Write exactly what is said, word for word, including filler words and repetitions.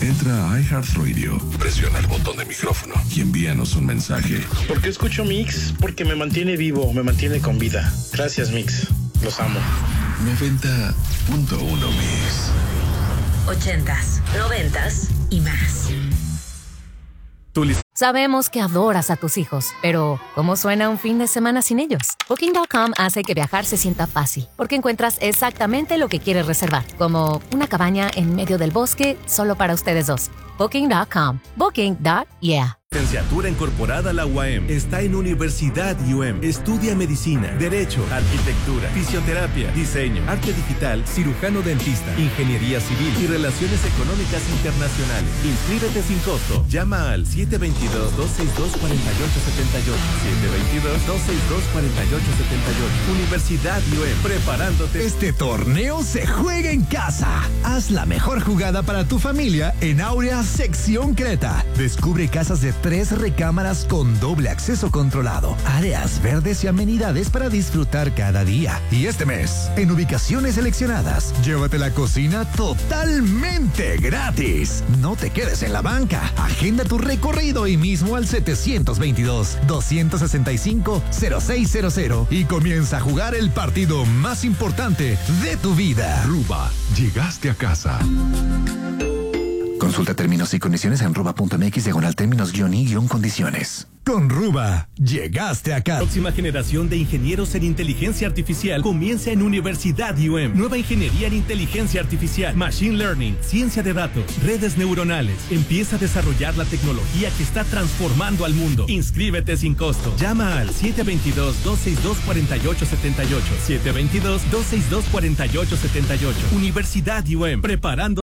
Entra a iHeartRadio, presiona el botón de micrófono y envíanos un mensaje. ¿Por qué escucho Mix? Porque me mantiene vivo, me mantiene con vida. Gracias, Mix. Los amo. noventa punto uno Mix. Ochentas, noventas y más. Sabemos que adoras a tus hijos, pero ¿cómo suena un fin de semana sin ellos? Booking punto com hace que viajar se sienta fácil, porque encuentras exactamente lo que quieres reservar, como una cabaña en medio del bosque solo para ustedes dos. Booking punto com. Booking. Yeah. Licenciatura incorporada a la U A M. Está en Universidad U M. Estudia medicina, derecho, arquitectura, fisioterapia, diseño, arte digital, cirujano dentista, ingeniería civil y relaciones económicas internacionales. Inscríbete sin costo. Llama al siete dos dos, dos seis dos, cuatro ocho siete ocho. siete dos dos, dos seis dos, cuatro ocho siete ocho. Universidad U M. Preparándote. Este torneo se juega en casa. Haz la mejor jugada para tu familia en Áurea Sección Creta. Descubre casas de tres recámaras con doble acceso controlado, áreas verdes y amenidades para disfrutar cada día. Y este mes, en ubicaciones seleccionadas, llévate la cocina totalmente gratis. No te quedes en la banca. Agenda tu recorrido hoy mismo al setecientos veintidós, doscientos sesenta y cinco, cero seis cero cero y comienza a jugar el partido más importante de tu vida. Ruba, llegaste a casa. Consulta términos y condiciones en ruba punto m x diagonal términos guión y guión condiciones. Con Ruba, llegaste acá. La próxima generación de ingenieros en inteligencia artificial comienza en Universidad U M. Nueva ingeniería en inteligencia artificial, machine learning, ciencia de datos, redes neuronales. Empieza a desarrollar la tecnología que está transformando al mundo. Inscríbete sin costo. Llama al siete dos dos, dos seis dos, cuatro ocho siete ocho. siete dos dos, dos seis dos, cuatro ocho siete ocho. Universidad U M. Preparando